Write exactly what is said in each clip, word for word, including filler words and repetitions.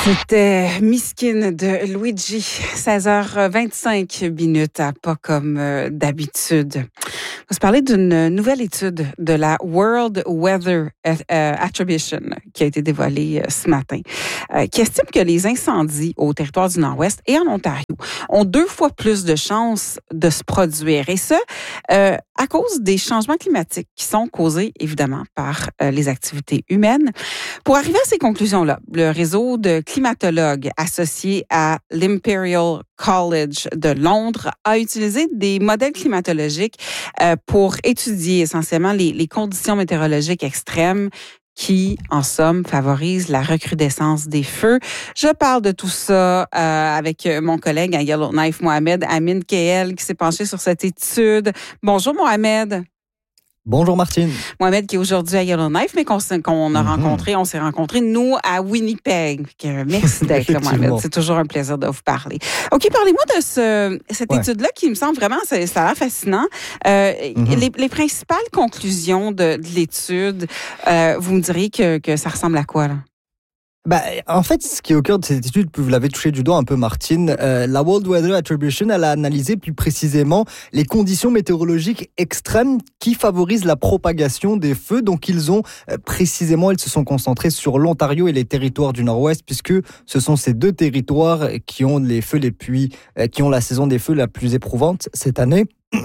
C'était Miskin de Luigi, seize heures vingt-cinq minutes, à pas comme euh, d'habitude. On va se parler d'une nouvelle étude de la World Weather Attribution qui a été dévoilée euh, ce matin, euh, qui estime que les incendies au territoire du Nord-Ouest et en Ontario ont deux fois plus de chances de se produire. Et ça, euh, à cause des changements climatiques qui sont causés, évidemment, par euh, les activités humaines. Pour arriver à ces conclusions-là, le réseau de climatologues associé à l'Imperial College de Londres a utilisé des modèles climatologiques euh, pour étudier essentiellement les, les conditions météorologiques extrêmes qui, en somme, favorisent la recrudescence des feux. Je parle de tout ça euh, avec mon collègue à Yellowknife, Mohamed Amin Keel, qui s'est penché sur cette étude. Bonjour, Mohamed. Bonjour Martine. Mohamed qui est aujourd'hui à Yellowknife, mais qu'on, qu'on a mm-hmm. rencontré, on s'est rencontrés, nous, à Winnipeg. Merci d'être là, Mohamed. C'est toujours un plaisir de vous parler. OK, parlez-moi de ce, cette ouais. étude-là qui me semble vraiment, ça, ça a l'air fascinant. Euh, mm-hmm. les, les principales conclusions de, de l'étude, euh, vous me diriez que, que ça ressemble à quoi, là? Bah, en fait, ce qui est au cœur de cette étude, vous l'avez touché du doigt un peu, Martine, euh, la World Weather Attribution, elle a analysé plus précisément les conditions météorologiques extrêmes qui favorisent la propagation des feux. Donc, ils ont euh, précisément, ils se sont concentrés sur l'Ontario et les territoires du Nord-Ouest, puisque ce sont ces deux territoires qui ont les feux les plus, euh, qui ont la saison des feux la plus éprouvante cette année.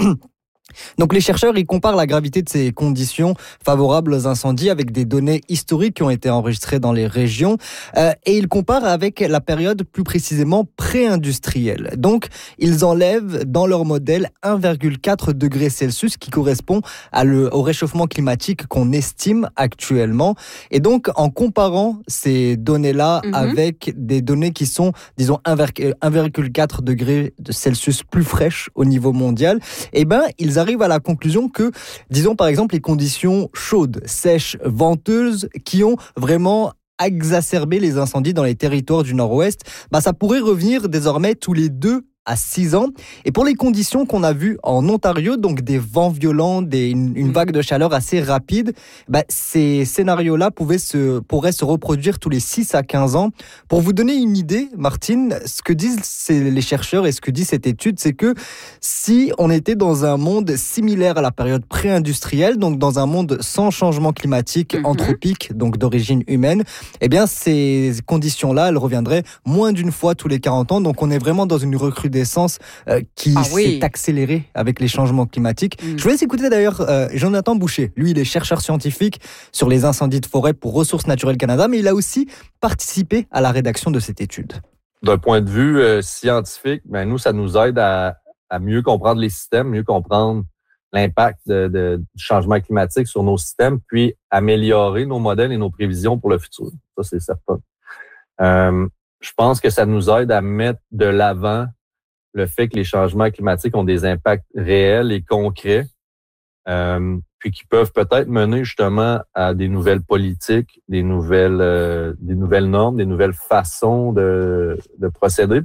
Donc les chercheurs, ils comparent la gravité de ces conditions favorables aux incendies avec des données historiques qui ont été enregistrées dans les régions euh, et ils comparent avec la période plus précisément pré-industrielle. Donc ils enlèvent dans leur modèle un virgule quatre degrés Celsius qui correspond à le, au réchauffement climatique qu'on estime actuellement. Et donc en comparant ces données-là mm-hmm. avec des données qui sont, disons, un virgule quatre degrés Celsius plus fraîches au niveau mondial, eh ben ils arrivent à la conclusion que, disons par exemple, les conditions chaudes, sèches, venteuses, qui ont vraiment exacerbé les incendies dans les territoires du Nord-Ouest, bah ça pourrait revenir désormais tous les deux à six ans. Et pour les conditions qu'on a vues en Ontario, donc des vents violents, des, une, une vague de chaleur assez rapide, bah ces scénarios-là pouvaient se, pourraient se reproduire tous les six à quinze ans. Pour vous donner une idée, Martine, ce que disent les chercheurs et ce que dit cette étude, c'est que si on était dans un monde similaire à la période pré-industrielle, donc dans un monde sans changement climatique mm-hmm. anthropique, donc d'origine humaine, eh bien ces conditions-là, elles reviendraient moins d'une fois tous les quarante ans. Donc on est vraiment dans une recrudescence d'essence euh, qui ah oui. s'est accélérée avec les changements climatiques. Mmh. Je vous laisse écouter d'ailleurs euh, Jonathan Boucher. Lui, il est chercheur scientifique sur les incendies de forêt pour Ressources naturelles Canada, mais il a aussi participé à la rédaction de cette étude. D'un point de vue euh, scientifique, ben nous, ça nous aide à, à mieux comprendre les systèmes, mieux comprendre l'impact de, de, du changement climatique sur nos systèmes, puis améliorer nos modèles et nos prévisions pour le futur. Ça, c'est certain. Euh, je pense que ça nous aide à mettre de l'avant le fait que les changements climatiques ont des impacts réels et concrets, euh, puis qui peuvent peut-être mener justement à des nouvelles politiques, des nouvelles, euh, des nouvelles normes, des nouvelles façons de, de procéder.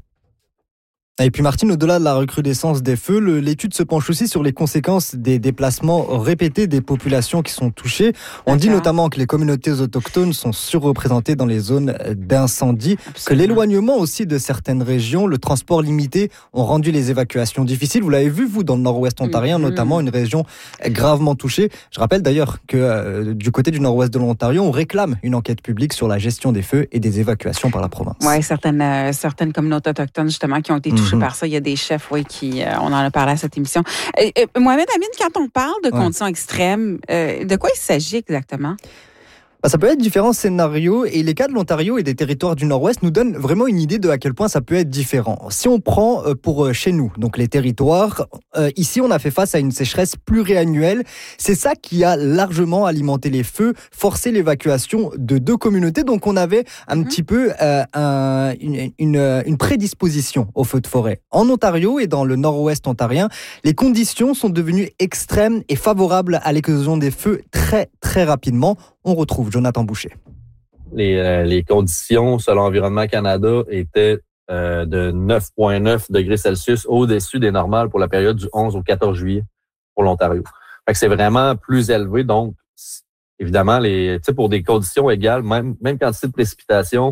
Et puis Martine, au-delà de la recrudescence des feux, le, l'étude se penche aussi sur les conséquences des déplacements répétés des populations qui sont touchées. On D'accord. dit notamment que les communautés autochtones sont surreprésentées dans les zones d'incendie, Absolument. que l'éloignement aussi de certaines régions, le transport limité ont rendu les évacuations difficiles. Vous l'avez vu, vous, dans le nord-ouest ontarien, mm-hmm. notamment une région gravement touchée. Je rappelle d'ailleurs que euh, du côté du nord-ouest de l'Ontario, on réclame une enquête publique sur la gestion des feux et des évacuations par la province. Oui, certaines, euh, certaines communautés autochtones, justement, qui ont été touchées mm-hmm. par ça. Il y a des chefs, oui, qui, euh, on en a parlé à cette émission. Euh, euh, Mohamed Amin, quand on parle de ouais. conditions extrêmes, euh, de quoi il s'agit exactement? Bah, ça peut être différents scénarios et les cas de l'Ontario et des territoires du Nord-Ouest nous donnent vraiment une idée de à quel point ça peut être différent. Si on prend euh, pour euh, chez nous, donc les territoires, euh, ici on a fait face à une sécheresse pluriannuelle. C'est ça qui a largement alimenté les feux, forcé l'évacuation de deux communautés. Donc on avait un mmh. petit peu euh, un, une, une, une prédisposition aux feux de forêt. En Ontario et dans le Nord-Ouest ontarien, les conditions sont devenues extrêmes et favorables à l'éclosion des feux très très rapidement. On retrouve Jonathan Boucher. Les, euh, les conditions, selon Environnement Canada, étaient euh, de neuf virgule neuf degrés Celsius au-dessus des normales pour la période du onze au quatorze juillet pour l'Ontario. Fait que c'est vraiment plus élevé. Donc, évidemment, les, tu sais, pour des conditions égales, même, même quantité de précipitations,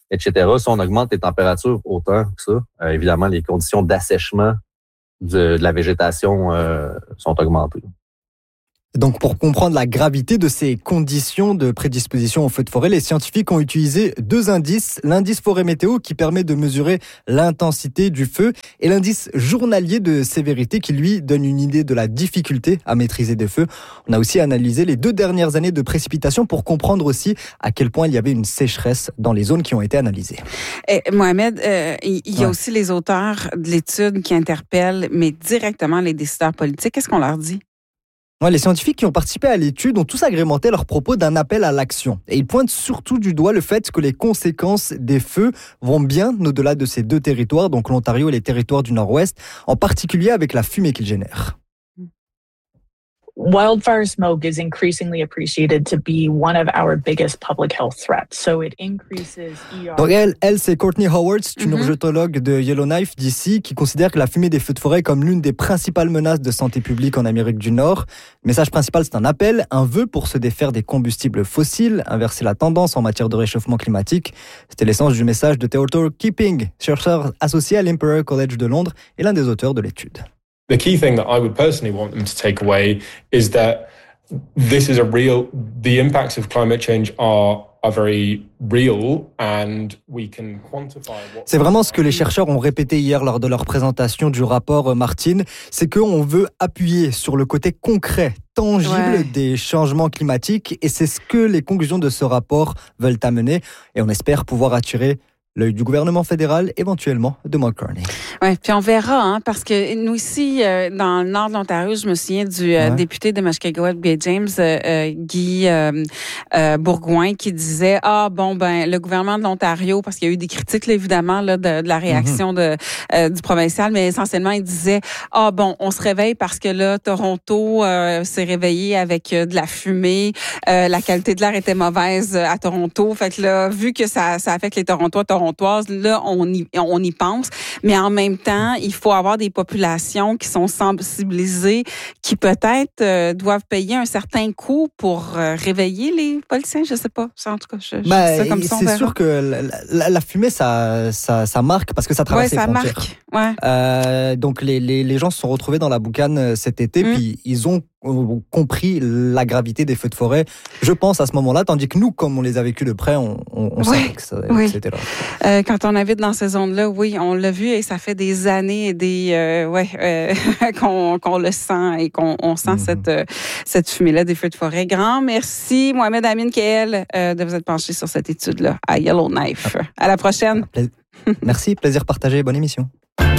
et cetera. Si on augmente les températures autant que ça, euh, évidemment, les conditions d'assèchement de, de la végétation euh, sont augmentées. Donc, pour comprendre la gravité de ces conditions de prédisposition au feu de forêt, les scientifiques ont utilisé deux indices. L'indice forêt météo qui permet de mesurer l'intensité du feu et l'indice journalier de sévérité qui, lui, donne une idée de la difficulté à maîtriser des feux. On a aussi analysé les deux dernières années de précipitation pour comprendre aussi à quel point il y avait une sécheresse dans les zones qui ont été analysées. Et Mohamed, euh, il y a ouais. aussi les auteurs de l'étude qui interpellent, mais directement les décideurs politiques. Qu'est-ce qu'on leur dit? Ouais, les scientifiques qui ont participé à l'étude ont tous agrémenté leurs propos d'un appel à l'action. Et ils pointent surtout du doigt le fait que les conséquences des feux vont bien au-delà de ces deux territoires, donc l'Ontario et les territoires du Nord-Ouest, en particulier avec la fumée qu'ils génèrent. Wildfire smoke is increasingly appreciated to be one of our biggest public health threats. So it increases E R. Donc elle, elle c'est Courtney Howard, c'est une Mhm. urgentologue de Yellowknife d'ici, qui considère que la fumée des feux de forêt comme l'une des principales menaces de santé publique en Amérique du Nord. Le message principal, c'est un appel, un vœu pour se défaire des combustibles fossiles, inverser la tendance en matière de réchauffement climatique. C'était l'essence du message de Theodore Keeping, chercheur associé à l'Imperial College de Londres et l'un des auteurs de l'étude. The key thing that I would personally want them to take away is that this is a real, the impacts of climate change are are very real and we can quantify what... C'est vraiment ce que les chercheurs ont répété hier lors de leur présentation du rapport, Martine, c'est qu'on veut appuyer sur le côté concret, tangible Ouais. des changements climatiques et c'est ce que les conclusions de ce rapport veulent amener et on espère pouvoir attirer l'œil du gouvernement fédéral, éventuellement de Mark Carney. Oui, puis on verra, hein, parce que nous ici, euh, dans le nord de l'Ontario, je me souviens du euh, Ouais. député de Mushkegowuk Bay James, euh, euh, Guy euh, euh, Bourgoin, qui disait, ah bon, ben le gouvernement de l'Ontario, parce qu'il y a eu des critiques, là, évidemment, là, de, de la réaction de, euh, du provincial, mais essentiellement, il disait, ah bon, on se réveille parce que là, Toronto euh, s'est réveillé avec euh, de la fumée, euh, la qualité de l'air était mauvaise euh, à Toronto, fait que là, vu que ça, ça affecte les Torontois, Torontoises, là, on y, on y pense, mais en même temps, il faut avoir des populations qui sont sensibilisées, qui peut-être euh, doivent payer un certain coût pour euh, réveiller les policiers, je sais pas. En tout cas, je, je Bah, dis ça comme ça, on c'est verra. sûr que la, la, la fumée, ça, ça, ça marque parce que ça Ouais, traverse les ça frontières. marque. Ouais. Euh, donc les, les, les gens se sont retrouvés dans la boucane euh, cet été, Mm. puis ils ont euh, compris la gravité des feux de forêt, je pense, à ce moment-là, tandis que nous, comme on les a vécus de près, on, on, on Ouais, savait que, ça, oui. que c'était là. Euh, quand on habite dans ces zones-là, oui, on l'a vu et ça fait des années et des euh, ouais euh, qu'on qu'on le sent et qu'on on sent Mhm. cette euh, cette fumée-là des feux de forêt. Grand merci, Mohamed Amin Keel, euh, de vous être penché sur cette étude-là à Yellowknife. À la prochaine. Pla- Merci, plaisir partagé, bonne émission.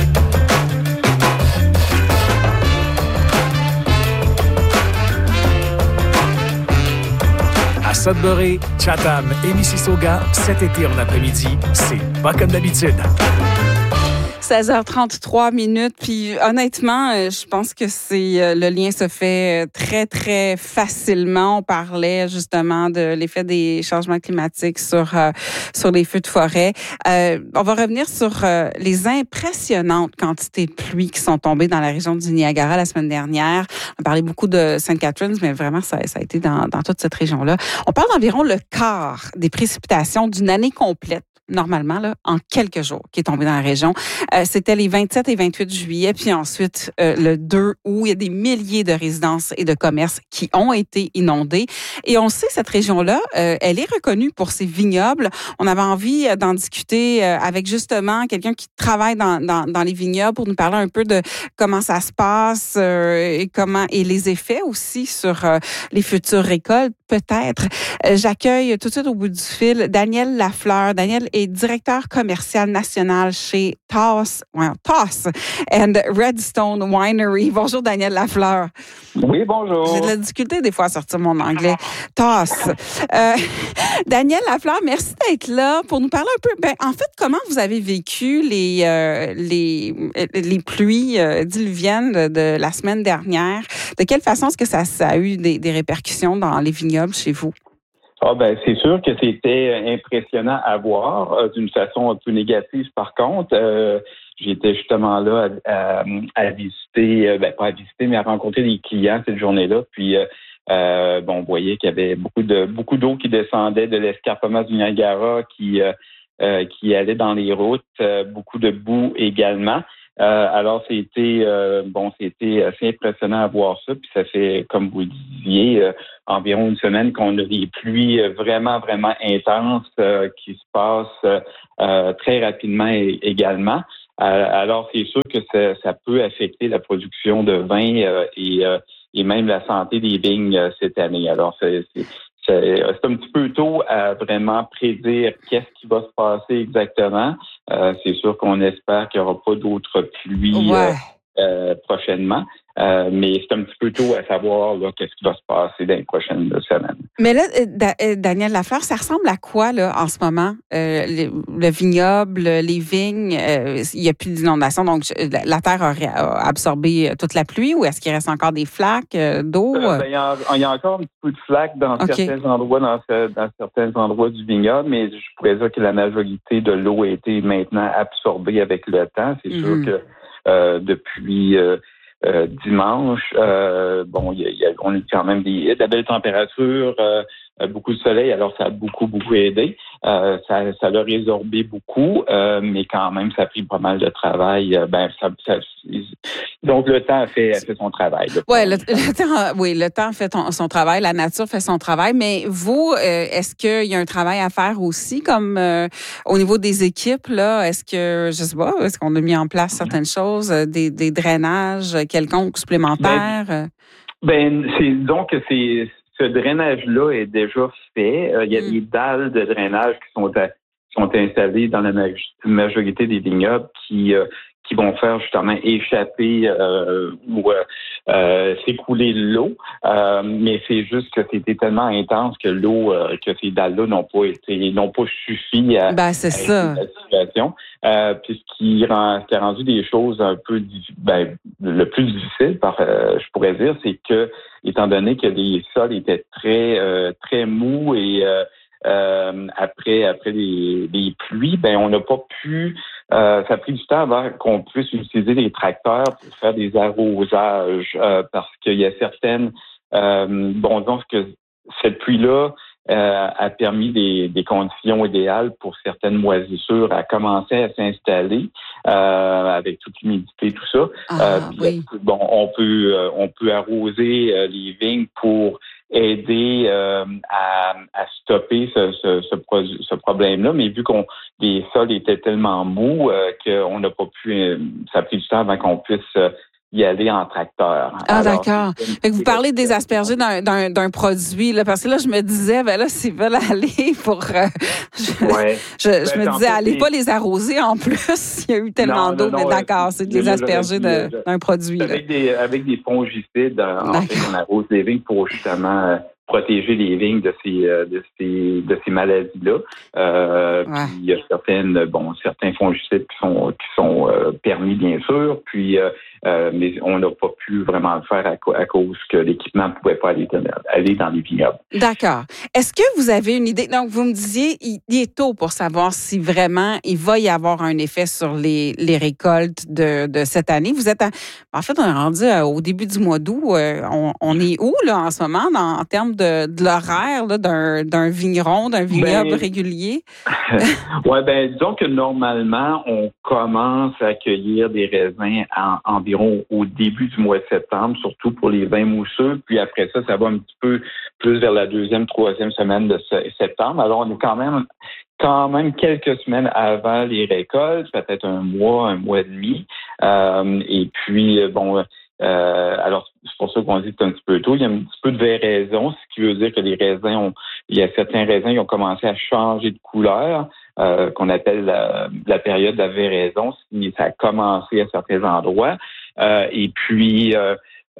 À Sudbury, Chatham et Mississauga, cet été en après-midi, c'est pas comme d'habitude. seize heures trente-trois minutes, puis honnêtement, euh, je pense que c'est euh, le lien se fait euh, très, très facilement. On parlait justement de l'effet des changements climatiques sur, euh, sur les feux de forêt. Euh, on va revenir sur euh, les impressionnantes quantités de pluie qui sont tombées dans la région du Niagara la semaine dernière. On parlait beaucoup de Saint Catharines, mais vraiment, ça, ça a été dans, dans toute cette région-là. On parle d'environ le quart des précipitations d'une année complète, normalement, là, en quelques jours, qui est tombé dans la région. Euh, c'était les vingt-sept et vingt-huit juillet, puis ensuite euh, le deux août, il y a des milliers de résidences et de commerces qui ont été inondés. Et on sait, cette région-là, euh, elle est reconnue pour ses vignobles. On avait envie d'en discuter euh, avec justement quelqu'un qui travaille dans, dans, dans les vignobles pour nous parler un peu de comment ça se passe euh, et comment et les effets aussi sur euh, les futures récoltes, peut-être. Euh, j'accueille tout de suite au bout du fil Daniel Lafleur. Daniel est directeur commercial national chez Toss, ouais, Toss and Redstone Winery. Bonjour Daniel Lafleur. Oui, bonjour. J'ai de la difficulté des fois à sortir mon anglais. Toss. Euh, Daniel Lafleur, merci d'être là pour nous parler un peu. Ben, en fait, comment vous avez vécu les euh, les les pluies euh, diluviennes de, de la semaine dernière? De quelle façon est-ce que ça, ça a eu des, des répercussions dans les vignobles chez vous? Ah ben c'est sûr que c'était impressionnant à voir, euh, d'une façon un peu négative par contre. Euh, j'étais justement là à, à, à visiter, euh, ben pas à visiter, mais à rencontrer des clients cette journée-là. Puis euh, euh, bon, on voyait qu'il y avait beaucoup de beaucoup d'eau qui descendait de l'escarpement du Niagara, qui euh, euh, qui allaient dans les routes, euh, beaucoup de boue également. Euh, alors, c'était euh, bon, c'était assez impressionnant à voir ça. Puis ça fait, comme vous le disiez, euh, environ une semaine qu'on a des pluies vraiment, vraiment intenses euh, qui se passent euh, très rapidement et, également. Euh, alors, c'est sûr que ça, ça peut affecter la production de vin euh, et, euh, et même la santé des vignes euh, cette année. Alors, c'est, c'est C'est un petit peu tôt à vraiment prédire qu'est-ce qui va se passer exactement. Euh, c'est sûr qu'on espère qu'il n'y aura pas d'autres pluies Ouais. euh, euh, prochainement. Euh, mais c'est un petit peu tôt à savoir là, qu'est-ce qui va se passer dans les prochaines semaines. Mais là, da- Daniel Lafleur, ça ressemble à quoi là en ce moment? Euh, le, le vignoble, les vignes, euh, il n'y a plus d'inondation, donc la, la terre a, a absorbé toute la pluie ou est-ce qu'il reste encore des flaques euh, d'eau? Euh, ben, il, y a, il y a encore un petit peu de flaques dans Okay. certains endroits, dans, dans certains endroits du vignoble, mais je pourrais dire que la majorité de l'eau a été maintenant absorbée avec le temps. C'est mm-hmm. sûr que euh, depuis euh, Euh, dimanche, euh, bon, il y a, y a, on a quand même des, de la belle température, euh, beaucoup de soleil, alors ça a beaucoup, beaucoup aidé. Euh, ça, ça l'a résorbé beaucoup, euh, mais quand même, ça a pris pas mal de travail. Ben, ça, ça, donc, le temps a fait, a fait son travail. Ouais, le, le temps, oui, le temps fait ton, son travail, la nature fait son travail, mais vous, euh, est-ce qu'il y a un travail à faire aussi, comme euh, au niveau des équipes, là? Est-ce que, je sais pas, est-ce qu'on a mis en place certaines choses, des, des drainages quelconques supplémentaires? Ben, ben c'est donc que c'est ce drainage-là est déjà fait. Euh, il y a mm. des dalles de drainage qui sont, à, qui sont installées dans la majorité des vignobles qui euh, qui vont faire justement échapper euh, ou euh, euh, s'écouler l'eau. Euh, mais c'est juste que c'était tellement intense que l'eau, euh, que ces dalles-là n'ont pas été, n'ont pas suffi à, ben, c'est à ça. la situation. Euh, puis ce qui, rend, ce qui a rendu des choses un peu, ben, le plus difficile, par, euh, je pourrais dire, c'est que, étant donné que les sols étaient très, euh, très mous et euh, Euh, après après les, les pluies, ben on n'a pas pu. Euh, ça a pris du temps avant qu'on puisse utiliser les tracteurs pour faire des arrosages euh, parce qu'il y a certaines. Euh, bon, donc que cette pluie-là euh, a permis des, des conditions idéales pour certaines moisissures à commencer à s'installer euh, avec toute l'humidité, tout ça. Ah, euh, oui. Bon, on peut euh, on peut arroser euh, les vignes pour aider euh, à, à stopper ce, ce, ce, pro- ce problème-là, mais vu qu'on les sols étaient tellement mous euh, qu'on n'a pas pu, euh, ça a pris du temps avant qu'on puisse euh, y aller en tracteur. Ah, alors, d'accord. Fait que vous parlez des aspergés d'un, d'un, d'un produit, là, parce que là, je me disais, ben là, s'ils veulent aller pour... Euh, je ouais. je, ben, je me disais, allez les... pas les arroser en plus, il y a eu tellement non, d'eau, non, non, mais d'accord, c'est des aspergés de, de, d'un produit. Avec des, avec des fongicides, en fait, on arrose les vignes pour justement... Euh, protéger les vignes de ces de ces de ces maladies-là. Euh, ouais. Puis il y a certaines bon certains fongicides qui sont qui sont euh, permis bien sûr. Puis euh, euh, mais on n'a pas pu vraiment le faire à, à cause que l'équipement ne pouvait pas aller, aller dans les vignobles. D'accord. Est-ce que vous avez une idée? Donc vous me disiez il est tôt pour savoir si vraiment il va y avoir un effet sur les les récoltes de de cette année. Vous êtes à, en fait on est rendu au début du mois d'août. On, on est où là en ce moment dans, en termes de, de l'horaire là, d'un, d'un vigneron, d'un vignoble ben, régulier? Oui, bien, disons que normalement, on commence à accueillir des raisins en, environ au début du mois de septembre, surtout pour les vins mousseux. Puis après ça, ça va un petit peu plus vers la deuxième, troisième semaine de septembre. Alors, on est quand même quand même quelques semaines avant les récoltes, peut-être un mois, un mois et demi. Euh, et puis, bon... Euh, alors, c'est pour ça qu'on dit que c'est un petit peu tôt. Il y a un petit peu de véraison, ce qui veut dire que les raisins ont, il y a certains raisins qui ont commencé à changer de couleur, euh, qu'on appelle la, la période de la véraison. Ça a commencé à certains endroits. Euh, et puis, euh,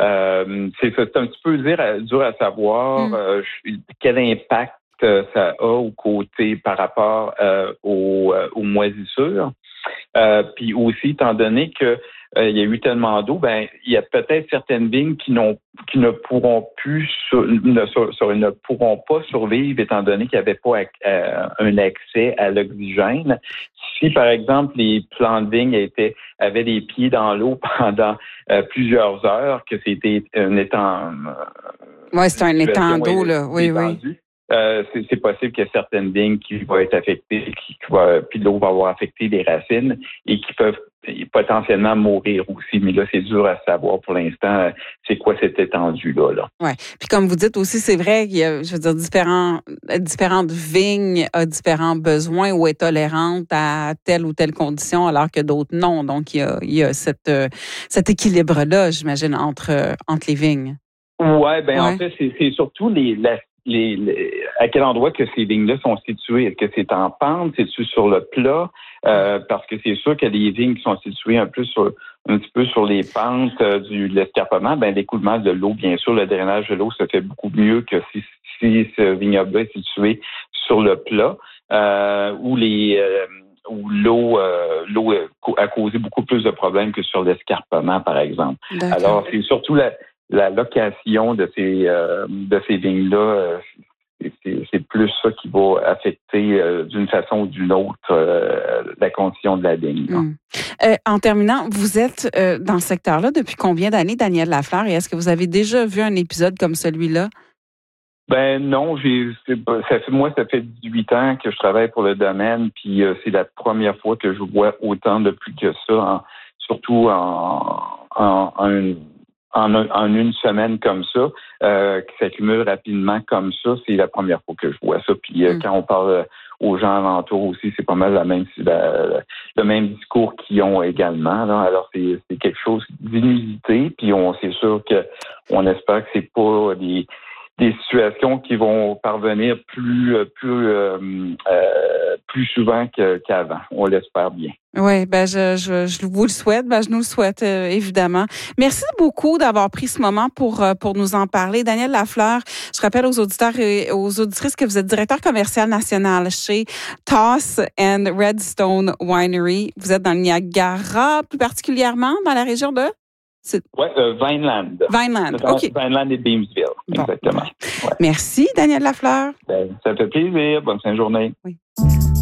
euh, c'est, c'est un petit peu dur à, dur à savoir euh, quel impact ça a au côté par rapport euh, aux, aux moisissures. Euh, puis aussi, étant donné que euh, il y a eu tellement d'eau, ben il y a peut-être certaines vignes qui n'ont qui ne pourront plus sur, ne, sur, sur, ne pourront pas survivre étant donné qu'il n'y avait pas euh, un accès à l'oxygène. Si par exemple les plants de vignes étaient avaient les pieds dans l'eau pendant euh, plusieurs heures, que c'était un étang. Euh, oui, c'est un étang d'eau là. Oui, étendue, oui. Euh, c'est, c'est possible qu'il y ait certaines vignes qui vont être affectées, qui qui va, puis l'eau va avoir affecté les racines et qui peuvent potentiellement mourir aussi. Mais là, c'est dur à savoir pour l'instant, c'est quoi cette étendue-là. Là. Oui. Puis comme vous dites aussi, c'est vrai qu'il y a, je veux dire, différents, différentes vignes ont différents besoins ou est tolérante à telle ou telle condition, alors que d'autres non. Donc, il y a, il y a cette, cet équilibre-là, j'imagine, entre, entre les vignes. Oui, bien ouais. en fait, c'est, c'est surtout les, la, les, les à quel endroit que ces vignes-là sont situées. Est-ce que c'est en pente, c'est-tu sur le plat? Euh, parce que c'est sûr que les vignes qui sont situées un peu sur un petit peu sur les pentes euh, du de l'escarpement, ben l'écoulement de l'eau, bien sûr, le drainage de l'eau se fait beaucoup mieux que si, si ce vignoble-là est situé sur le plat, euh, où les euh, où l'eau euh, l'eau a causé beaucoup plus de problèmes que sur l'escarpement, par exemple. D'accord. Alors, c'est surtout la La location de ces euh, de ces vignes-là, euh, c'est, c'est plus ça qui va affecter euh, d'une façon ou d'une autre euh, la condition de la vigne. Mmh. Euh, en terminant, vous êtes euh, dans ce secteur-là depuis combien d'années, Daniel Lafleur, et est-ce que vous avez déjà vu un épisode comme celui-là? Ben non, j'ai ça fait moi ça fait dix-huit ans que je travaille pour le domaine, puis euh, c'est la première fois que je vois autant de pluie que ça, en, surtout en, en, en une En, en une semaine comme ça, euh, qui s'accumule rapidement comme ça, c'est la première fois que je vois ça. Puis euh, mm. quand on parle aux gens alentours aussi, c'est pas mal la même, la, le même discours qu'ils ont également. Là. Alors c'est, c'est quelque chose d'inusité. Puis on c'est sûr que on espère que c'est pas des des situations qui vont parvenir plus plus euh, euh, plus souvent que, qu'avant. On l'espère bien. Oui, ben je, je, je vous le souhaite, ben je nous le souhaite euh, évidemment. Merci beaucoup d'avoir pris ce moment pour pour nous en parler, Daniel Lafleur. Je rappelle aux auditeurs et aux auditrices que vous êtes directeur commercial national chez Toss and Redstone Winery. Vous êtes dans le Niagara, plus particulièrement dans la région de. Oui, euh, Vineland. Vineland, OK. Vineland et Beamsville, bon. Exactement. Ouais. Merci, Daniel Lafleur. Ben, ça fait plaisir. Bonne fin de journée. Oui.